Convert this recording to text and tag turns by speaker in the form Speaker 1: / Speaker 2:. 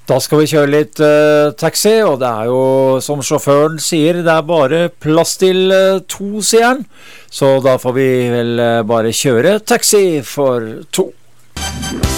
Speaker 1: Da skal vi kjøre litt taxi, og det jo, som sjåføren sier, det bare plass til 2, sier han. Så da får vi vel bare kjøre taxi for 2.